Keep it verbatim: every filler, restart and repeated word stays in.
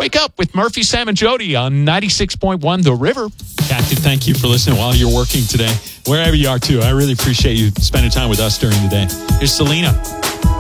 Wake Up with Murphy, Sam, and Jody on ninety-six point one The River. Kathy, thank you for listening while you're working today, wherever you are, too. I really appreciate you spending time with us during the day. Here's Selena.